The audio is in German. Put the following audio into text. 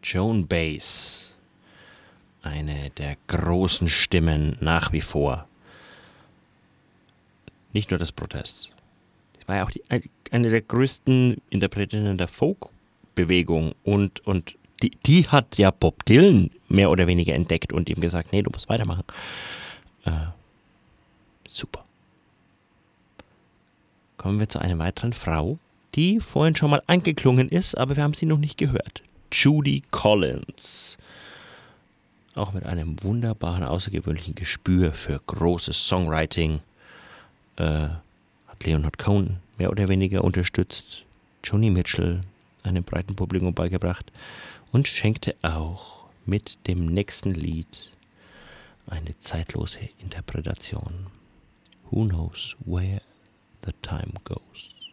Joan Baez, eine der großen Stimmen nach wie vor. Nicht nur des Protests. Sie war ja auch eine der größten Interpretinnen der Folk-Bewegung und die hat ja Bob Dylan mehr oder weniger entdeckt und ihm gesagt, nee, du musst weitermachen. Super. Kommen wir zu einer weiteren Frau, die vorhin schon mal angeklungen ist, aber wir haben sie noch nicht gehört. Judy Collins. Auch mit einem wunderbaren, außergewöhnlichen Gespür für großes Songwriting. Hat Leonard Cohen mehr oder weniger unterstützt. Joni Mitchell einem breiten Publikum beigebracht. Und schenkte auch mit dem nächsten Lied eine zeitlose Interpretation. Who knows where the time goes?